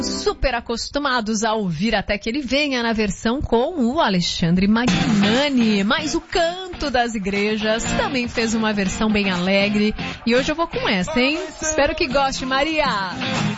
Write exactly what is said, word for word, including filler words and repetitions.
super acostumados a ouvir Até Que Ele Venha na versão com o Alexandre Magnani, mas o Canto das Igrejas também fez uma versão bem alegre e hoje eu vou com essa, hein? Espero que goste, Maria!